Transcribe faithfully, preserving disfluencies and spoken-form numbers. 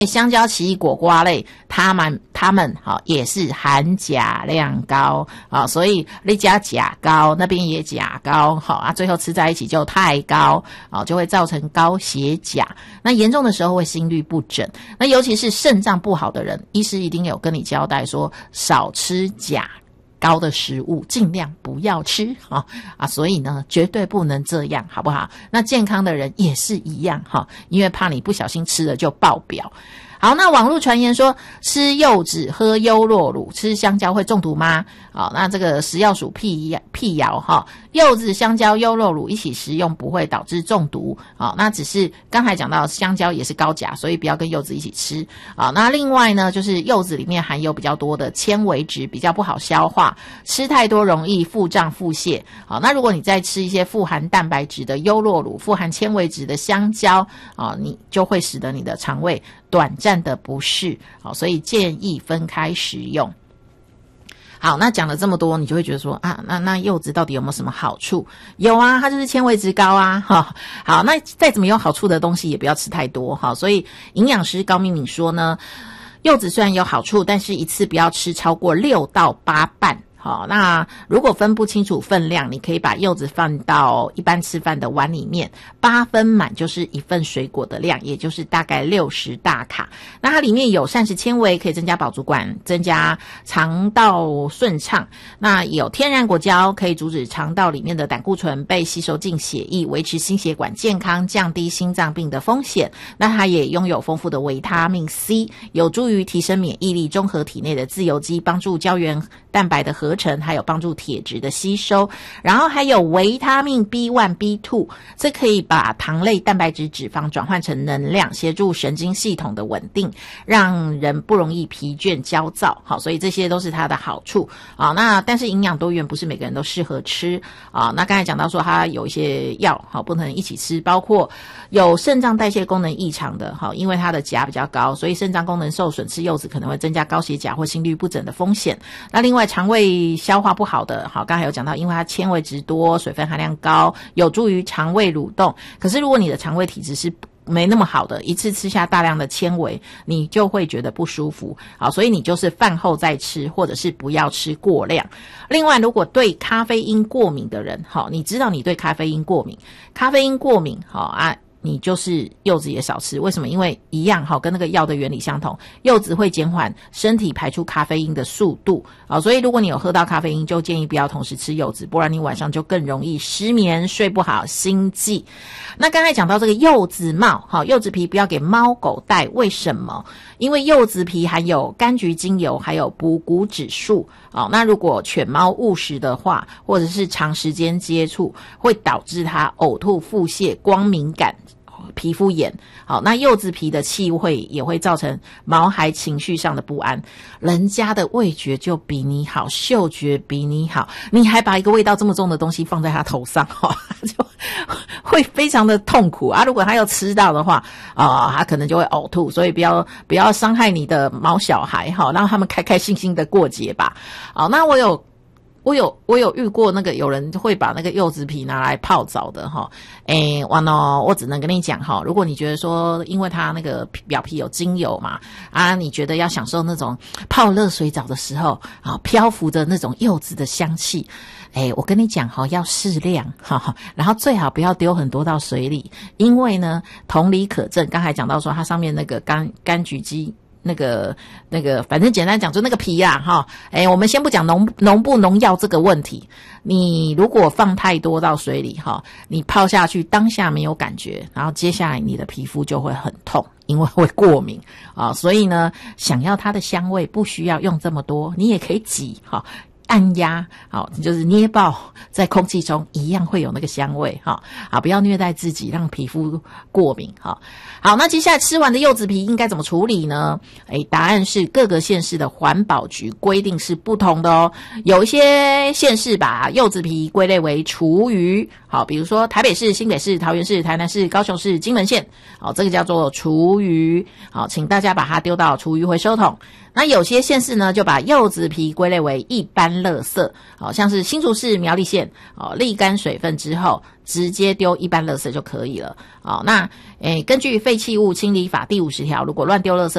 香蕉、奇异果、瓜类，它们它们好、哦、也是含钾量高啊、哦，所以你加钾高，那边也钾高，好、哦、啊，最后吃在一起就太高啊、哦，就会造成高血钾。那严重的时候会心律不整。那尤其是肾脏不好的人，医师一定有跟你交代说，少吃钾高的食物，尽量不要吃啊啊！所以呢，绝对不能这样，好不好？那健康的人也是一样哈，因为怕你不小心吃了就爆表。好，那网络传言说吃柚子、喝优酪乳、吃香蕉会中毒吗？好，那这个食药署辟辟谣哈，柚子、香蕉、优酪乳一起食用不会导致中毒。好，那只是刚才讲到香蕉也是高钾，所以不要跟柚子一起吃。好，那另外呢，就是柚子里面含有比较多的纤维质，比较不好消化，吃太多容易腹胀腹泻。好，那如果你再吃一些富含蛋白质的优酪乳、富含纤维质的香蕉，啊，你就会使得你的肠胃短暂的不适，好，所以建议分开食用。好，那讲了这么多，你就会觉得说啊，那那柚子到底有没有什么好处？有啊，它就是纤维质高啊，哈。好，那再怎么有好处的东西也不要吃太多，哈。所以营养师高敏敏说呢，柚子虽然有好处，但是一次不要吃超过六到八瓣。好，那如果分不清楚分量，你可以把柚子放到一般吃饭的碗里面，八分满就是一份水果的量，也就是大概六十大卡。那它里面有膳食纤维，可以增加饱足感，增加肠道顺畅。那有天然果胶，可以阻止肠道里面的胆固醇被吸收进血液，维持心血管健康，降低心脏病的风险。那它也拥有丰富的维他命 C， 有助于提升免疫力，中和体内的自由基，帮助胶原蛋白的合成，还有帮助铁质的吸收，然后还有维他命 B 一 B 二， 这可以把糖类蛋白质脂肪转换成能量，协助神经系统的稳定，让人不容易疲倦焦躁。好，所以这些都是它的好处啊。那但是营养多元不是每个人都适合吃啊。那刚才讲到说它有一些药好不能一起吃，包括有肾脏代谢功能异常的，好，因为它的钾比较高，所以肾脏功能受损，吃柚子可能会增加高血钾或心律不整的风险。那另外肠胃消化不好的，好，刚才有讲到，因为它纤维质多，水分含量高，有助于肠胃蠕动。可是如果你的肠胃体质是没那么好的，一次吃下大量的纤维，你就会觉得不舒服。好，所以你就是饭后再吃，或者是不要吃过量。另外，如果对咖啡因过敏的人，好，你知道你对咖啡因过敏，咖啡因过敏，好啊。你就是柚子也少吃，为什么？因为一样好，跟那个药的原理相同，柚子会减缓身体排出咖啡因的速度啊，所以如果你有喝到咖啡因，就建议不要同时吃柚子，不然你晚上就更容易失眠、睡不好、心悸。那刚才讲到这个柚子帽，好，柚子皮不要给猫狗带，为什么？因为柚子皮含有柑橘精油，还有补骨指数。好，那如果犬猫误食的话，或者是长时间接触，会导致它呕吐、腹泻、光敏感、皮肤炎。好，那柚子皮的气味也会造成毛孩情绪上的不安。人家的味觉就比你好，嗅觉比你好，你还把一个味道这么重的东西放在他头上，哈，就会非常的痛苦啊！如果他要吃到的话，啊、呃，他可能就会呕吐。所以不要不要伤害你的毛小孩，哈，让他们开开心心的过节吧。好，那我有。我有我有遇过那个有人会把那个柚子皮拿来泡澡的哈，诶，完了，我只能跟你讲哈，如果你觉得说，因为它那个表皮有精油嘛，啊，你觉得要享受那种泡热水澡的时候啊，漂浮着那种柚子的香气，诶，我跟你讲哈，要适量哈，然后最好不要丢很多到水里，因为呢，同理可证，刚才讲到说它上面那个柑柑橘基。那个那个反正简单讲就那个皮啦齁，诶我们先不讲农农不农药这个问题，你如果放太多到水里齁，你泡下去当下没有感觉，然后接下来你的皮肤就会很痛，因为会过敏啊，所以呢想要它的香味不需要用这么多，你也可以挤齁，按压，好，就是捏爆在空气中一样会有那个香味，哈，啊，不要虐待自己，让皮肤过敏，哈。好，那接下来吃完的柚子皮应该怎么处理呢？诶，答案是各个县市的环保局规定是不同的哦。有一些县市把柚子皮归类为厨余，好，比如说台北市、新北市、桃园市、台南市、高雄市、金门县，好，这个叫做厨余，好，请大家把它丢到厨余回收桶。那有些县市呢，就把柚子皮归类为一般垃圾，哦，像是新竹市苗栗县哦，沥干水分之后直接丢一般垃圾就可以了。哦，那诶，根据废弃物清理法第五十条，如果乱丢垃圾